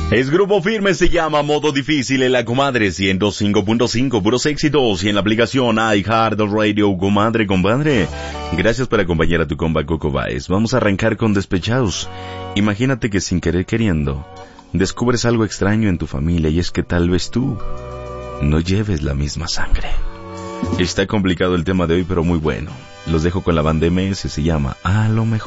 Es Grupo Firme, se llama Modo Difícil en la Comadre 105.5, puros éxitos, y en la aplicación iHeartRadio. Comadre, compadre, gracias por acompañar a tu compa Coco Baez. Vamos a arrancar con Despechados. Imagínate que sin querer queriendo descubres algo extraño en tu familia, y es que tal vez tú no lleves la misma sangre. Está complicado el tema de hoy, pero muy bueno. Los dejo con la banda MS, se llama A lo mejor.